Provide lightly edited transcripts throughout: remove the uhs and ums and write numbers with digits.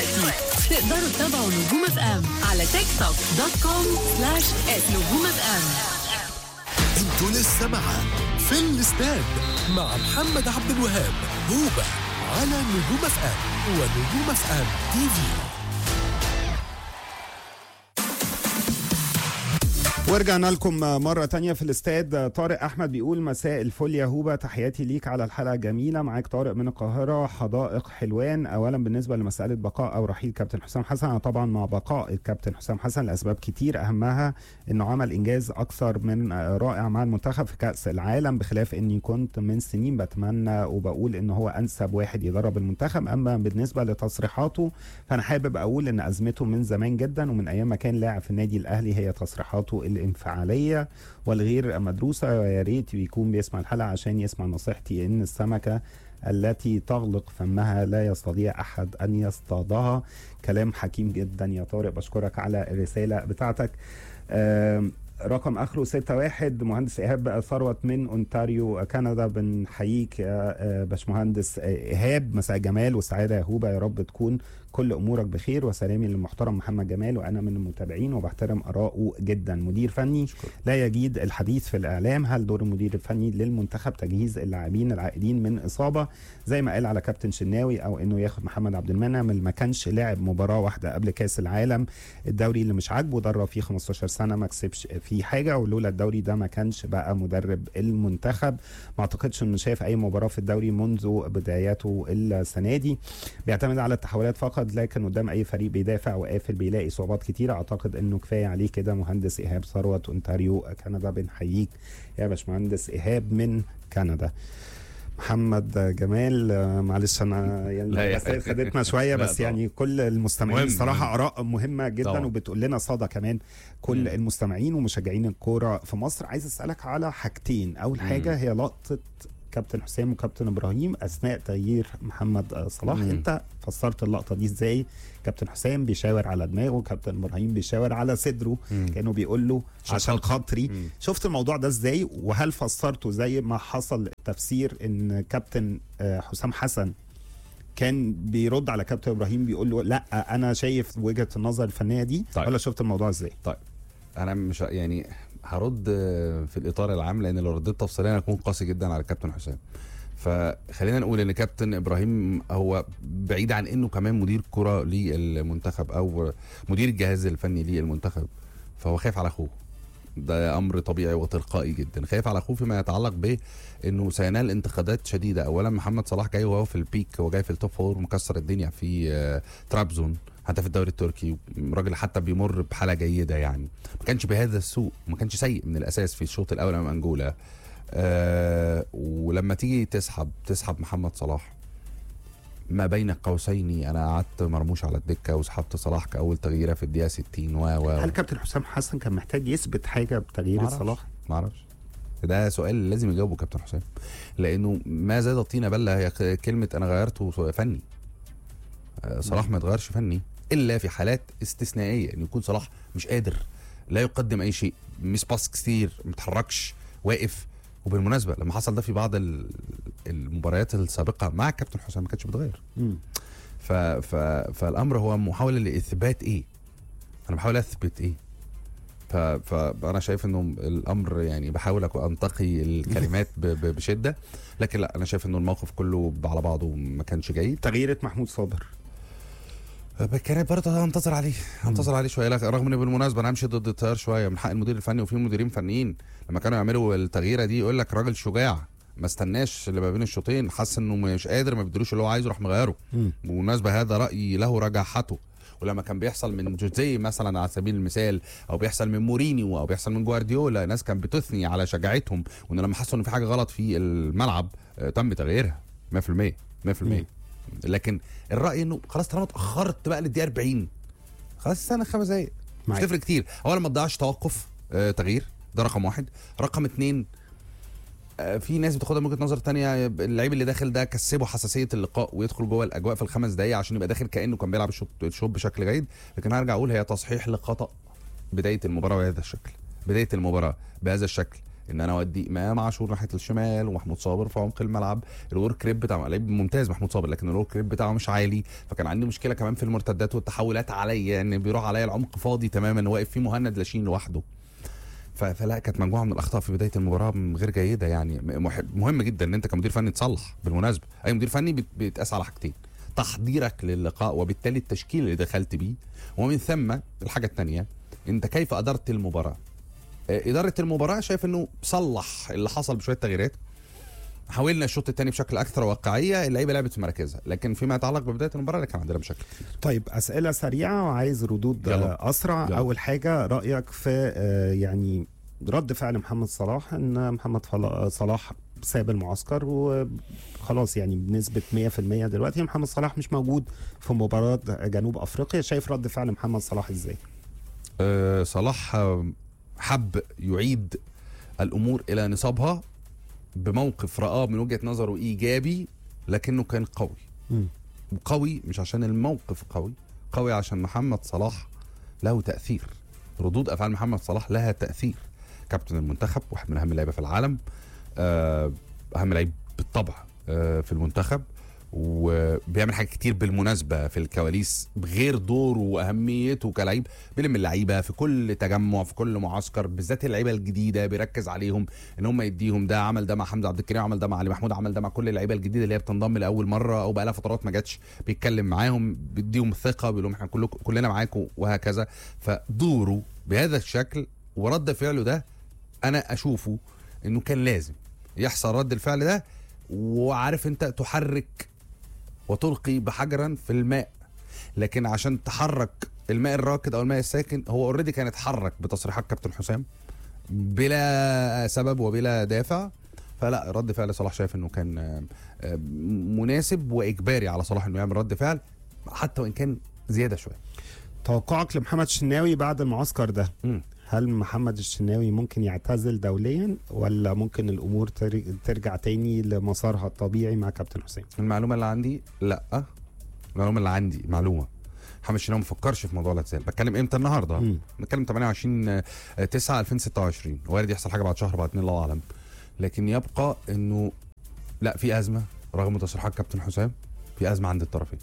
دلوقتي تقدروا تتابعوا نجوم اف ام على تيك توك .com/@نجوم اف ام. انتوا لسه معاه في الاستاد مع محمد عبد الوهاب هوبا على نجوم اف ام ونجوم اف ام تي في. ورجعنا لكم مرة تانية في الاستاد. طارق أحمد بيقول مساء الفل يا هوبا، تحياتي ليك على الحلقة الجميلة. معاك طارق من القاهرة، حدائق حلوان. أولا بالنسبة لمسألة بقاء أو رحيل كابتن حسام حسن، أنا طبعا مع بقاء الكابتن حسام حسن لأسباب كتير، أهمها أنه عمل إنجاز أكثر من رائع مع المنتخب في كأس العالم، بخلاف أني كنت من سنين بتمنى وبقول أنه هو أنسب واحد يدرب المنتخب. أما بالنسبة لتصريحاته فأنا حابب أقول أن أزمته من زمان جدا ومن أيام ما كان لاعب في النادي الأهلي هي تصريحاته الانفعالية والغير مدروسة. ويا ريت يكون بيسمع الحلقة عشان يسمع نصيحتي ان السمكة التي تغلق فمها لا يستطيع احد ان يصطادها. كلام حكيم جدا يا طارق، بشكرك على الرسالة بتاعتك. رقم اخره 61 مهندس ايهاب ثروت من اونتاريو كندا، بنحييك يا باشمهندس ايهاب. مساء جمال والسعاده يا هوبا، يا رب تكون كل امورك بخير. وسلامي للمحترم محمد جمال، وانا من المتابعين وبحترم اراءه جدا. مدير فني لا يجيد الحديث في الاعلام. هل دور المدير الفني للمنتخب تجهيز اللاعبين العائدين من اصابه زي ما قال على كابتن شناوي، او انه ياخد محمد عبد المنعم اللي ما كانش لاعب مباراه واحده قبل كاس العالم؟ الدوري اللي مش عاجبه، درب فيه 15 سنه ما كسبش فيه حاجه، ولولا الدوري ده ما كانش بقى مدرب المنتخب. ما اعتقدش انه شايف اي مباراه في الدوري منذ بداياته السنه دي. بيعتمد على التحولات فقط، لكن قدام اي فريق بيدافع وقافل بيلاقي صعوبات كتيره. اعتقد انه كفايه عليه كده. مهندس ايهاب ثروت اونتاريو كندا، بنحييك يا باشمهندس ايهاب من كندا. محمد جمال، معلش انا يعني خدتنا شويه بس يعني كل المستمعين صراحه اراء مهمه جدا طبعا. وبتقول لنا صدى كمان كل المستمعين ومشجعين الكوره في مصر. عايز اسالك على حاجتين. اول حاجه هي لقطه كابتن حسام وكابتن ابراهيم اثناء تغيير محمد صلاح. انت فسرت اللقطه دي ازاي؟ كابتن حسام بيشاور على دماغه، كابتن ابراهيم بيشاور على صدره، كانه بيقول له عشان خاطري. شفت الموضوع ده ازاي؟ وهل فسرته زي ما حصل تفسير ان كابتن حسام حسن كان بيرد على كابتن ابراهيم بيقول له لا انا شايف وجهة النظر الفنية دي؟ طيب. ولا شفت الموضوع ازاي؟ طيب انا مش يعني هرد في الاطار العام، لان لو رديت تفصيليا هكون قاسي جدا على كابتن حسام. فخلينا نقول ان كابتن ابراهيم هو بعيد عن انه كمان مدير كرة للمنتخب او مدير الجهاز الفني للمنتخب، فهو خايف على اخوه. ده امر طبيعي وتلقائي جدا، خايف على اخوه فيما يتعلق بانه سينال انتقادات شديده. اولا محمد صلاح جاي وهو في البيك، هو جاي في التوب فور مكسر الدنيا في ترابزون حتى في الدوري التركي، راجل حتى بيمر بحاله جيده، يعني ما كانش بهذا السوء، ما كانش سيء من الاساس في الشوط الاول امام انجولا. ولما تيجي تسحب محمد صلاح ما بين قوسين، انا قعدت مرموش على الدكه وسحبت صلاح كاول تغييره في الدقيقه 60 هل كابتن حسام حسن كان محتاج يثبت حاجه بتغيير صلاح؟ ما اعرفش، ده سؤال لازم يجاوبه كابتن حسام، لانه ما زاد الطين بله. هي كلمه انا غيرته فني. صلاح ما اتغيرش فني الا في حالات استثنائيه، ان يكون صلاح مش قادر، لا يقدم اي شيء، مش باس كتير، ما بيتحركش، واقف. وبالمناسبه لما حصل ده في بعض المباريات السابقه مع كابتن حسام ما كانش بيتغير. فالامر هو محاوله لاثبات ايه؟ انا بحاول اثبت ايه؟ فانا شايف انه الامر يعني بحاول انتقي الكلمات بشده، لكن لا انا شايف انه الموقف كله على بعضه ما كانش جيد. تغييره محمود صابر كانت برضه هنتظر عليه شويه، رغم ان بالمناسبه انا همشي ضد التيار شويه. من حق المدير الفني، وفي مديرين فنيين لما كانوا يعملوا التغييره دي يقول لك راجل شجاع ما استناش اللي ما بين الشوطين، حس انه مش قادر، ما بيدروش اللي هو عايزه، راح مغيره. بالمناسبه هذا رايي له رجاحته. ولما كان بيحصل من جوزيه مثلا على سبيل المثال، او بيحصل من مورينيو، او بيحصل من جوارديولا، ناس كان بتثني على شجاعتهم، وان لما حسوا ان في حاجه غلط في الملعب تم تغييرها 100%. لكن الراي انه خلاص طالما اتاخرت بقى للدقيقه 40 خلاص استنى 5 دقايق، مش تفرق كتير. اولا ما تضيعش توقف تغيير، ده رقم 1. رقم 2 في ناس بتاخدها من وجهه نظر تانية، اللعيب اللي داخل ده كسبه حساسيه اللقاء ويدخل جوه الاجواء في ال5 دقايق عشان يبقى داخل كانه كان بيلعب الشوط بشكل جيد. لكن هرجع اقول هي تصحيح لخطا بدايه المباراه بهذا الشكل، بدايه المباراه بهذا الشكل ان انا اودي امام عاشور ناحيه الشمال ومحمود صابر في عمق الملعب. الورك ريت بتاعه لعيب ممتاز محمود صابر، لكن الورك ريت بتاعه مش عالي، فكان عندي مشكله كمان في المرتدات والتحولات عليا، ان بيروح عليا العمق فاضي تماما، واقف فيه مهند لاشين لوحده. فلا كانت مجموعه من الاخطاء في بدايه المباراه غير جيده. يعني مهم جدا ان انت كمدير فني تصلح. بالمناسبه اي مدير فني بيتقاس على حاجتين: تحضيرك للقاء وبالتالي التشكيل اللي دخلت بيه، ومن ثم الحاجه الثانيه انت كيف ادرت المباراه. اداره المباراه شايف انه صلح اللي حصل بشويه تغييرات. حاولنا الشوط الثاني بشكل اكثر واقعيه، اللعيبه لعبت في مراكزها، لكن فيما يتعلق ببدايه المباراه كان عندنا مشاكل. طيب اسئله سريعه وعايز ردود اسرع. يلا. اول حاجه رايك في يعني رد فعل محمد صلاح ان محمد صلاح ساب المعسكر وخلاص، يعني بنسبه 100% دلوقتي محمد صلاح مش موجود في مباراه جنوب افريقيا. شايف رد فعل محمد صلاح ازاي؟ صلاح حب يعيد الامور الى نصابها بموقف رآه من وجهة نظره ايجابي، لكنه كان قوي مش عشان الموقف قوي عشان محمد صلاح له تأثير. ردود افعال محمد صلاح لها تأثير. كابتن المنتخب، واحد من اهم اللعيبه في العالم، اهم لعيب بالطبع في المنتخب، وبيعمل حاجات كتير بالمناسبه في الكواليس بغير دوره واهميته كلعيب. بيلم اللعيبه في كل تجمع، في كل معسكر، بالذات اللعيبه الجديده بيركز عليهم ان هم يديهم ده. عمل ده مع حمزه عبد الكريم، عمل ده مع علي محمود، عمل ده مع كل اللعيبه الجديده اللي هي بتنضم لاول مره او بقى لها فترات ما جاتش. بيتكلم معاهم، بيديهم الثقه، بيقول لهم احنا كلنا معاكم وهكذا. فدوره بهذا الشكل ورد فعله ده انا اشوفه انه كان لازم يحصل رد الفعل ده. وعارف انت تحرك وتلقي بحجرا في الماء، لكن عشان تحرك الماء الراكد او الماء الساكن هو اوريدي كان اتحرك بتصريحات كابتن حسام بلا سبب وبلا دافع. فلا، رد فعل صلاح شايف انه كان مناسب واجباري على صلاح انه يعمل رد فعل حتى وان كان زياده شويه. توقعك لمحمد الشناوي بعد المعسكر ده؟ هل محمد الشناوي ممكن يعتزل دوليا ولا ممكن الامور ترجع تاني لمسارها الطبيعي مع كابتن حسين؟ المعلومه اللي عندي لا. المعلومه اللي عندي معلومه محمد الشناوي ما فكرش في موضوع الاعتزال. بتكلم امتى؟ النهارده. بنتكلم 28/9/2020. وارد يحصل حاجه بعد شهر، بعد 2، الله اعلم. لكن يبقى انه لا، في ازمه رغم تصريحات كابتن حسام. في ازمه عند الطرفين.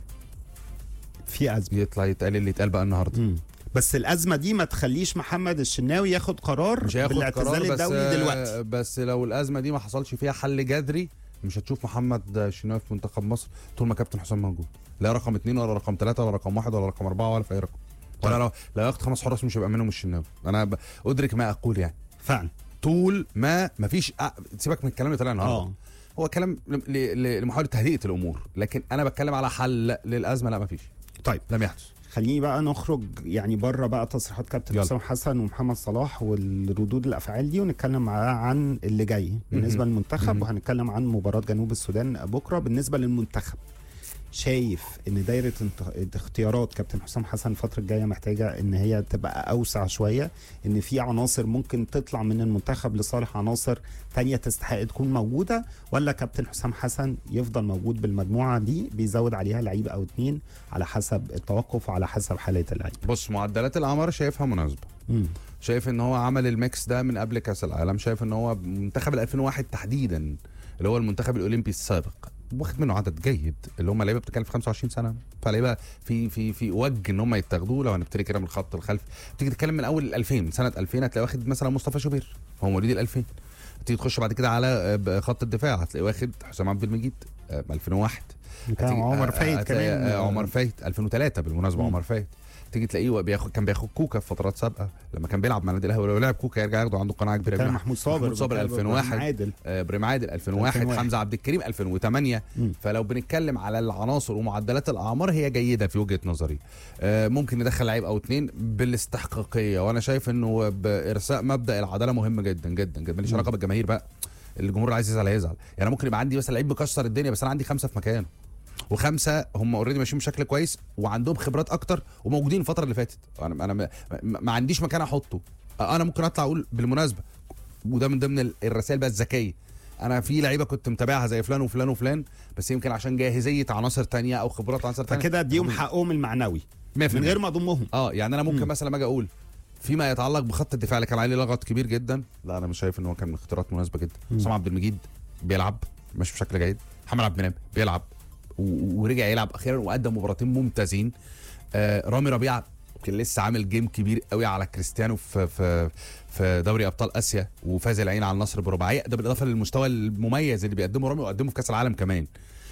في ازمه يطلع يتقال اللي يتقال بقى النهارده. بس الازمه دي ما تخليش محمد الشناوي ياخد قرار بالاعتزال الدولي دلوقتي. بس لو الازمه دي ما حصلش فيها حل جذري مش هتشوف محمد الشناوي في منتخب مصر طول ما كابتن حسام موجود. لا رقم 2 ولا رقم 3 ولا رقم 1 ولا رقم 4 ولا في اي رقم. ولا لو ياخد 5 حراس مش هيبقى منهم الشناوي. انا ادرك ما اقول يعني فعلا. طول ما فيش سيبك من الكلام اللي طلع النهارده. هو كلام لمحاوله تهدئه الامور، لكن انا بتكلم على حل للازمه. لا، ما فيش. طيب لم يحدث. خليني بقى نخرج يعني بره بقى تصريحات كابتن حسام حسن ومحمد صلاح والردود الافعال دي، ونتكلم عن اللي جاي بالنسبه للمنتخب. وهنتكلم عن مباراه جنوب السودان بكره. بالنسبه للمنتخب، شايف ان دايره اختيارات كابتن حسام حسن الفتره الجايه محتاجه ان هي تبقى اوسع شويه، ان في عناصر ممكن تطلع من المنتخب لصالح عناصر تانية تستحق تكون موجوده، ولا كابتن حسام حسن يفضل موجود بالمجموعه دي بيزود عليها لعيب او 2 على حسب التوقف وعلى حسب حاله اللعيب؟ بص، معدلات الاعمار شايفها مناسبه. شايف ان هو عمل الميكس ده من قبل كاس العالم. شايف ان هو منتخب 2001 تحديدا اللي هو المنتخب الاولمبي السابق واخد منه عدد جيد، اللي هم لعيبه بتتكلم في 25 سنه، فلعيبه في وجه ان هم يتاخدوا. لو هنبتدي كده من الخط الخلفي، تيجي تتكلم من اول 2000، من سنه 2000 هتلاقي واخد مثلا مصطفى شوبير، هو مواليد 2000. تيجي تخش بعد كده على خط الدفاع هتلاقي واخد حسام عبد المجيد 2001. عمر فايت كمان، عمر فايت 2003 بالمناسبه. عمر فايت تيجي تلاقيه كان بياخد كوكا في فترات سابقه لما كان بيلعب مع النادي الاهلي. ولو لعب كوكا يرجع ياخده، عنده قناعه كبيره. كان محمود صابر 2001، ابراهيم عادل 2001، حمزه عبد الكريم 2008. فلو بنتكلم على العناصر ومعدلات الاعمار هي جيده في وجهه نظري. ممكن ندخل لعيب او 2 بالاستحقاقيه، وانا شايف انه بارساء مبدا العداله مهم جدا جدا جدا. ماليش علاقه بالجماهير بقى، الجمهور اللي عايز يزعل هيزعل. يعني ممكن يبقى عندي مثلا لعيب مكسر الدنيا بس انا عندي 5 في مكانه، و5 هم اوريدي ماشيين بشكل كويس وعندهم خبرات اكتر وموجودين الفتره اللي فاتت. انا ما عنديش مكان احطه. انا ممكن اطلع اقول بالمناسبه، وده من ضمن الرسائل بقى الذكيه، انا في لعيبه كنت متابعها زي فلان وفلان وفلان، بس يمكن عشان جاهزيه عناصر تانية او خبرات عناصر تانية فكده اديهم حقهم المعنوي من غير ما اضمهم. يعني انا ممكن مثلا ما اجي اقول فيما يتعلق بخط الدفاع اللي كان عليه لغط كبير جدا، لا انا مش شايف ان هو كان من اختيارات مناسبه جدا. حسام عبد المجيد بيلعب مش بشكل جيد، محمد عبد المنعم بيلعب ورجع يلعب اخيرا وقدم مباراتين ممتازين. رامي ربيعه كان لسه عامل جيم كبير قوي على كريستيانو في دوري ابطال اسيا وفاز العين على النصر برباعيه، ده بالاضافه للمستوى المميز اللي بيقدمه رامي وقدمه في كاس العالم كمان.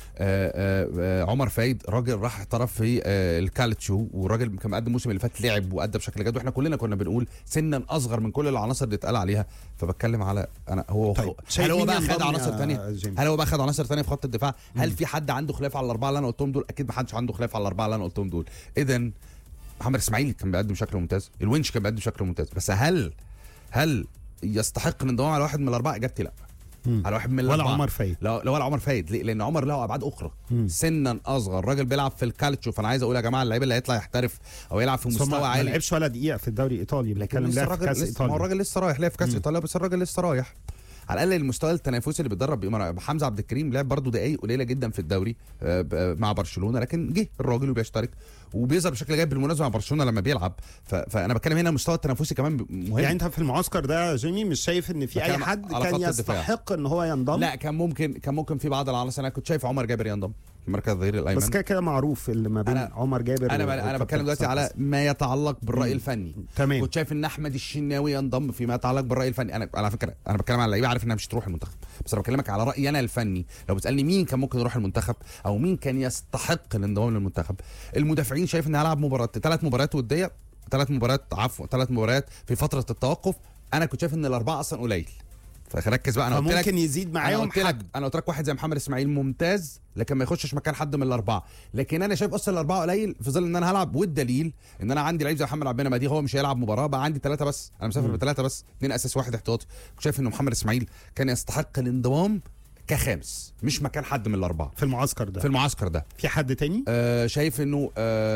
عمر فايد راجل راح احترف في الكالتشو، والراجل كان مقدم الموسم اللي فات لعب وادى بشكل جيد، واحنا كلنا كنا بنقول سنا اصغر من كل العناصر اللي اتقال عليها. فبتكلم على انا هو طيب. هل هو بقى خد ينضم عناصر يا ثانيه؟ جيمي؟ هل هو بقى خد عناصر ثانيه في خط الدفاع؟ هل في حد عنده خلاف على الاربعه اللي انا قلتهم دول؟ اكيد ما حدش عنده خلاف على الاربعه اللي انا قلتهم دول. اذا محمد اسماعيل كان بيقدم بشكل ممتاز، الونش كان بيقدم بشكل ممتاز، بس هل يستحق الانضمام على واحد من الاربعه؟ اجابتي لا. على واحد من الاربعه. ولا عمر فايد؟ لا ولا عمر فايد. ليه؟ لان عمر له ابعاد اخرى. سنا اصغر، راجل بيلعب في الكالتشو، فانا عايز اقول يا جماعه اللعيب اللي هيطلع يحترف او يلعب في مستوى ما عالي لعبش ولا دقيقه في الدوري الايطالي، بنتكلم لسه لاعب في كاس ما هو ايطاليا. الراجل لسه رايح لعب في كاس ايطاليا، بس الراجل لسه رايح. على الاقل المستوى التنافسي اللي بيتدرب بيه. حمزه عبد الكريم لعب برضه دقايق قليله جدا في الدوري مع برشلونه، لكن جه الراجل وبيشترك وبيظهر بشكل جيد بالمناسبه مع برشلونه لما بيلعب. فانا بتكلم هنا المستوى التنافسي كمان مهم. يعني انت في المعسكر ده جيمي مش شايف ان في اي حد كان يستحق ان هو ينضم؟ لا كان ممكن في بعض العناصر. انا كنت شايف عمر جابر ينضم في مركز الظهير الايمن، بس كده معروف اللي ما بين عمر جابر. انا بتكلم دلوقتي على ما يتعلق بالراي الفني. تمام. كنت شايف ان احمد الشناوي ينضم فيما يتعلق بالراي الفني. انا على فكره انا بتكلم على اللعيبه، عارف انها مش تروح المنتخب، بس انا بكلمك على رايي انا الفني. لو بتسالني مين كان ممكن يروح المنتخب او مين كان يستحق الانضمام للمنتخب، المدافعين شايف ان هلعب ثلاث مباريات وديه، ثلاث مباريات في فتره التوقف. انا كنت شايف ان الاربعه اصلا قليل، فركز بقى. انا قلت لك ممكن يزيد معاهم انا قلت لك واحد زي محمد اسماعيل ممتاز، لكن ما يخشش مكان حد من الاربعه. لكن انا شايف اصلا الاربعه قليل في ظل ان انا هلعب، والدليل ان انا عندي لعيب زي محمد عبد المنعم، دي هو مش هيلعب مباراه، بقى عندي ثلاثه بس، انا مسافر بثلاثه بس، اثنين اساس واحد احتياطي. كنت شايف ان محمد اسماعيل كان يستحق الانضمام كخامس، مش مكان حد من الاربعه في المعسكر ده. في حد تاني شايف انه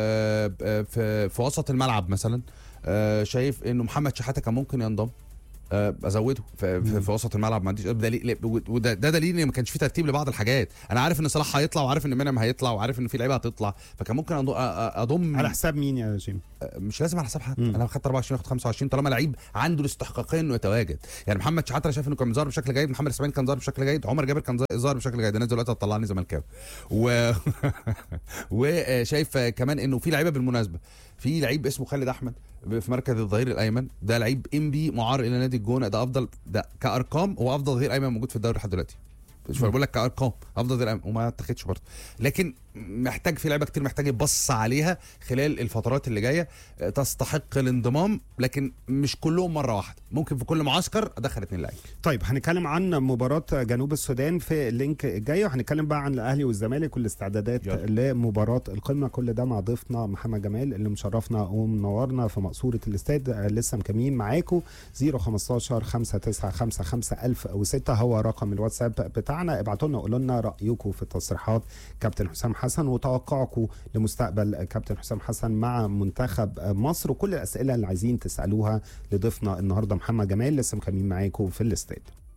في وسط الملعب مثلا، شايف انه محمد شحاته كان ممكن ينضم، ازوده في وسط الملعب. ما عنديش دليل، وده دليل ان ما كانش في ترتيب لبعض الحاجات. انا عارف ان صلاح هيطلع، وعارف ان منعم هيطلع، وعارف ان في لعيبه هتطلع، فكان ممكن اضم على حساب مين يا جيم؟ مش لازم على حساب حد. انا خدت 24 اخد 25 طالما لعيب عنده الاستحقاقيه انه يتواجد. يعني محمد شحاته شايف انه كان ظاهر بشكل جيد، محمد اسماعيل كان ظاهر بشكل جيد، عمر جابر كان ظاهر بشكل جيد. الناس دلوقتي هتطلعني زملكاوي وشايف كمان انه في لعيبه بالمناسبه. في لعيب اسمه خالد احمد في مركز الظهير الايمن، ده لعيب انبي معار الى نادي الجونه، ده افضل، ده كارقام هو افضل ظهير ايمن موجود في الدوري لحد دلوقتي. مش بقول لك كارقام افضل ظهير ايمن، وما اتخدش برضه، لكن محتاج في لعيبه كتير محتاج يبص عليها خلال الفترات اللي جايه تستحق الانضمام، لكن مش كلهم مره واحده. ممكن في كل معسكر ادخل 2 لعيبه. طيب هنتكلم عن مباراه جنوب السودان في اللينك الجاي، وهنتكلم بقى عن الاهلي والزمالك والاستعدادات لمباراه القمه. كل ده مع ضيفنا محمد جمال اللي مشرفنا ومنورنا في مقصوره الاستاد. لسه مكملين معاكم. 015 5955 1006 هو رقم الواتساب بتاعنا. ابعتوا لنا قولوا لنا رايكم في تصريحات كابتن حسام حسن وتوقعكم لمستقبل كابتن حسام حسن مع منتخب مصر، وكل الاسئله اللي عايزين تسالوها لضيفنا النهارده محمد جمال. لسه مكملين معاكم في الاستاد.